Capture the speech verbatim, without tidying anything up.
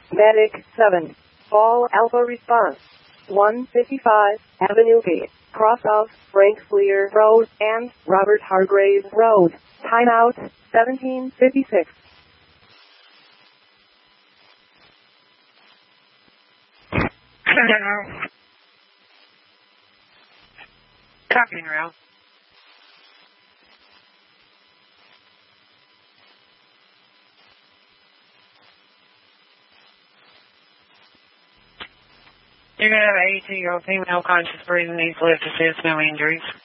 Medic seven. All Alpha response. one fifty-five Avenue B. Cross of Frank Fleer Road and Robert Hargrave Road. Timeout seventeen fifty-six. Copy en route. You're going to have an eighteen-year-old female conscious breathing, needs lift assist, no injuries.